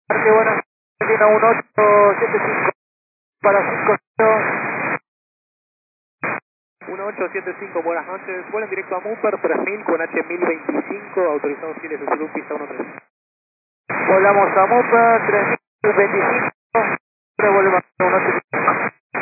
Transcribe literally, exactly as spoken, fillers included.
Marte, buenas, tiene un ocho siete cinco para cinco cero. uno ocho siete cinco, buenas noches. Vuelen directo a Mumper, tres mil con H mil veinticinco, autorizados giles de Zulú, pista uno tres. Volamos a Mopa, tres mil veinticinco, revolvamos a uno ocho cinco.